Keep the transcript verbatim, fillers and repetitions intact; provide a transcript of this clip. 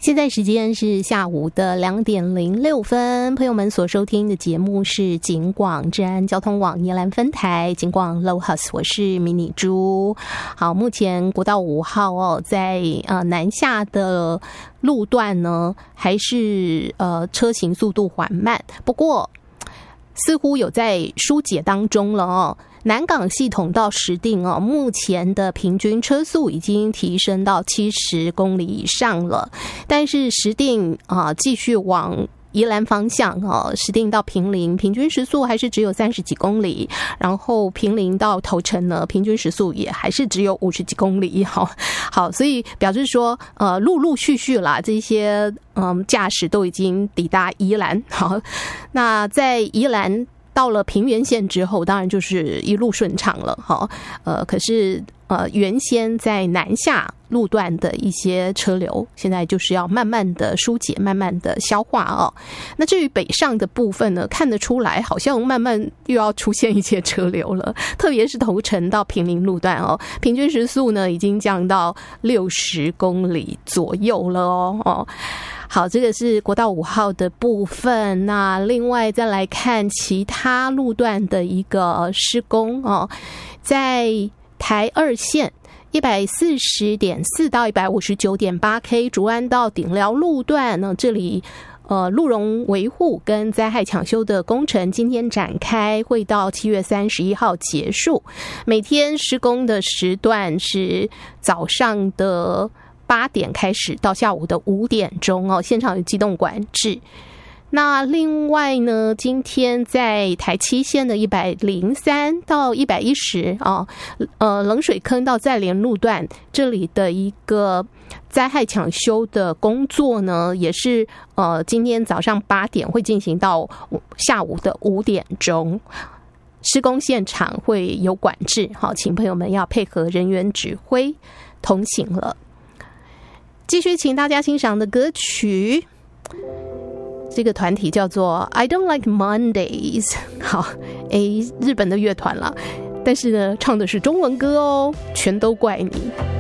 现在时间是下午的两点零六分，朋友们所收听的节目是警广治安交通网宜兰分台警广 Lohas， 我是迷你猪。好，目前国道五号哦，在呃南下的路段呢，还是呃车行速度缓慢，不过似乎有在疏解当中了哦。南港系统到石碇哦，目前的平均车速已经提升到七十公里以上了，但是石碇啊继续往宜兰方向哦，石碇到坪林平均时速还是只有三十几公里，然后坪林到头城呢，平均时速也还是只有五十几公里。好，好，所以表示说，呃，陆陆续续啦，这些嗯驾驶都已经抵达宜兰。好，那在宜兰到了平原线之后，当然就是一路顺畅了。好，呃，可是呃，原先在南下路段的一些车流，现在就是要慢慢的疏解，慢慢的消化哦。那至于北上的部分呢，看得出来好像慢慢又要出现一些车流了，特别是头城到坪林路段哦，平均时速呢已经降到六十公里左右了哦哦。好，这个是国道五号的部分。那另外再来看其他路段的一个施工哦，在台二线一百四十点四到一百五十九点八 K 竹安到顶寮路段呢，这里呃路容维护跟灾害抢修的工程今天展开，会到七月三十一号结束。每天施工的时段是早上的八点开始到下午的五点钟哦，现场有机动管制。那另外呢，今天在台七线的一百零三到一百一十哦，呃冷水坑到再连路段这里的一个灾害抢修的工作呢，也是呃今天早上八点会进行到下午的五点钟。施工现场会有管制，好，请朋友们要配合人员指挥通行了。继续请大家欣赏的歌曲，这个团体叫做 I Don't Like Mondays。 好，诶，日本的乐团啦，但是呢唱的是中文歌哦，全都怪你。